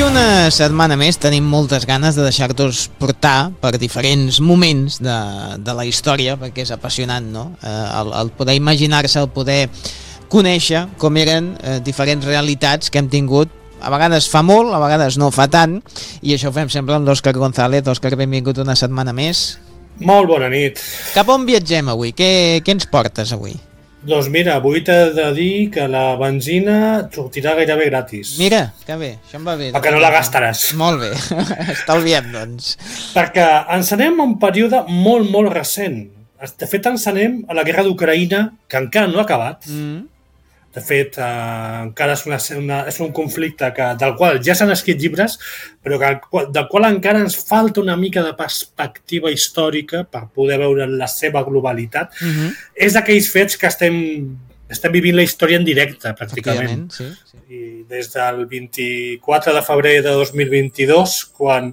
una setmana més tenim moltes ganes de deixar-nos portar per diferents moments de la història, perquè és apassionant, no? El poder imaginar-se, el poder conèixer com eren diferents realitats que hem tingut. A vegades fa molt, a vegades no fa tant, i això ho fem sempre amb l'Òscar González. Òscar, benvingut una setmana més. Molt bona nit. Cap on viatgem avui? Què ens portes avui? Doncs mira, avui t'he de dir que la benzina sortirà gairebé gratis. Mira, que bé, això em va bé. Perquè no la gastaràs. Molt bé, estalviem, doncs. Perquè ens anem a un període molt, molt recent. De fet, ens anem a la guerra d'Ucraïna, que encara no ha acabat. De fet, encara és un conflicte del qual ja s'han escrit llibres, però del qual encara ens falta una mica de perspectiva històrica per poder veure la seva globalitat. És d'aquells fets que estem vivint la història en directe, pràcticament. Sí. I des del 24 de febrer de 2022, quan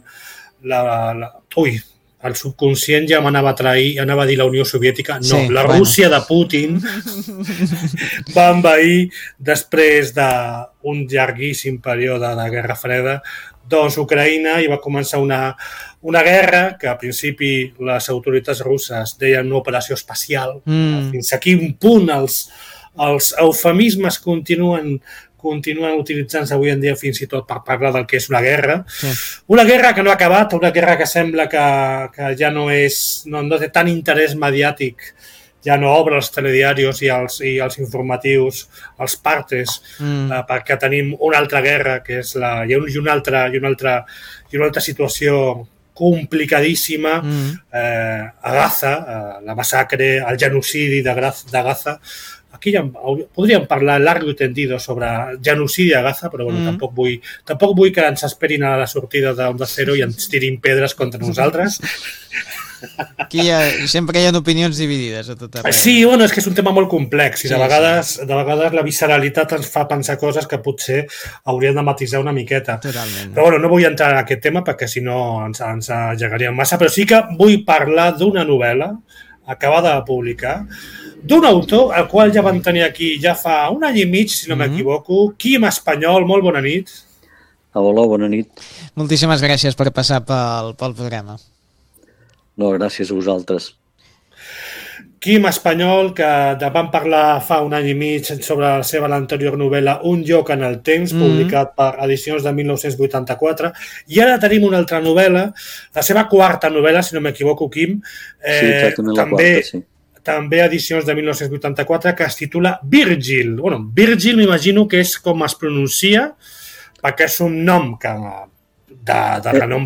el subconscient ja m'anava a trair, anava a dir la Unió Soviètica. No, sí, la Rússia de Putin va envair després d'un llarguíssim període de Guerra Freda, doncs Ucraïna, i va començar una guerra que a principi les autoritats russes deien una operació espacial. Fins a quin punt els eufemismes continuen utilitzant-se avui en dia fins i tot per parlar del que és una guerra. Sí. Una guerra que no ha acabat, una guerra que sembla que ja no té tant interès mediàtic, ja no obre els telediaris i els informatius, els partes, perquè tenim una altra guerra, que és i una altra situació complicadíssima a Gaza, la massacre, el genocidi de Gaza. Aquí ja podríem parlar largo i tendido sobre genocidi a Gaza, però bueno, tampoc vull que ens esperin a la sortida d'Onda Cero i ens tirin pedres contra nosaltres. Aquí sempre hi ha opinions dividides a tot arreu. Sí, bueno, és que és un tema molt complex i de vegades la visceralitat ens fa pensar coses que potser hauríem de matisar una miqueta. Totalment. Però bueno, no vull entrar en aquest tema perquè si no ens allegaríem massa, però sí que vull parlar d'una novel·la acabada de publicar, d'un autor, el qual ja vam tenir aquí ja fa un any i mig, si no m'equivoco, Quim Espanyol. Molt bona nit. Hola, bona nit. Moltíssimes gràcies per passar pel programa. No, gràcies a vosaltres. Quim Espanyol, que vam parlar fa un any i mig sobre la seva anterior novel·la Un lloc en el temps, publicat per Edicions de 1984, i ara tenim una altra novel·la, la seva quarta novel·la, si no m'equivoco, Quim, sí, exactament, la quarta, sí. També Edicions de 1984, que es titula Virgil. Bueno, Virgil m'imagino que és com es pronuncia, perquè és un nom de renom